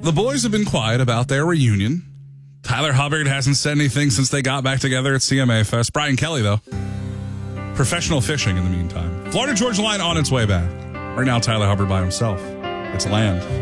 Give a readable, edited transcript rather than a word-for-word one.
the boys have been quiet about their reunion. Tyler Hubbard hasn't said anything since they got back together at CMA Fest. Brian Kelly, though, professional fishing in the meantime. Florida Georgia Line on its way back. Right now, Tyler Hubbard by himself. It's land.